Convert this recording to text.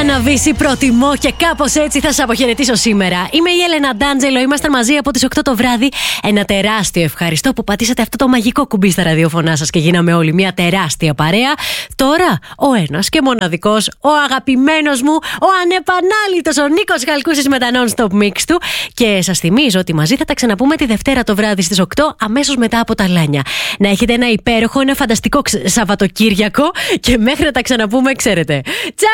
Αναβήσει, προτιμώ και κάπως έτσι θα σας αποχαιρετήσω σήμερα. Είμαι η Έλενα Ντάντζελο, είμαστε μαζί από τις 8 το βράδυ. Ένα τεράστιο ευχαριστώ που πατήσατε αυτό το μαγικό κουμπί στα ραδιοφωνά σας και γίναμε όλοι μια τεράστια παρέα. Τώρα ο ένας και μοναδικός, ο αγαπημένος μου, ο ανεπανάληπτος, ο Νίκος Χαλκούσης με τα non-stop mix του. Και σας θυμίζω ότι μαζί θα τα ξαναπούμε τη Δευτέρα το βράδυ στις 8, αμέσως μετά από τα Λάνια. Να έχετε ένα υπέροχο, ένα φανταστικό Σαββατοκύριακο και μέχρι να τα ξαναπούμε, ξέρετε. Τσάου!